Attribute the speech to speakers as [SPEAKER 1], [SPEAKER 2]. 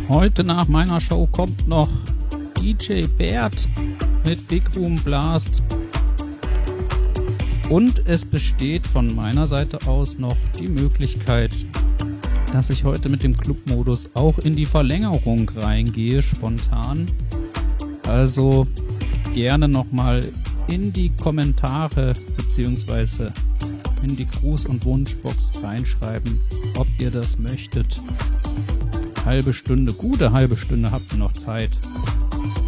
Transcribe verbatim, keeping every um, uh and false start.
[SPEAKER 1] Heute nach meiner Show kommt noch D J Bert mit Big Room Blast. Und es besteht von meiner Seite aus noch die Möglichkeit, dass ich heute mit dem Clubmodus auch in die Verlängerung reingehe, spontan. Also gerne nochmal in die Kommentare bzw. in die Gruß- und Wunschbox reinschreiben, ob ihr das möchtet. Halbe Stunde, gute halbe Stunde habt ihr noch Zeit.